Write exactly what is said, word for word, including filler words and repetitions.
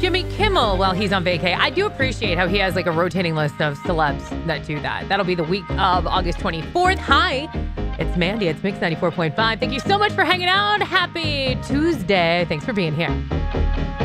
Jimmy Kimmel while he's on vacay. I do appreciate how he has like a rotating list of celebs that do that. That'll be the week of August twenty-fourth. Hi, it's Mandy. It's Mix ninety-four point five. Thank you so much for hanging out. Happy Tuesday. Thanks for being here.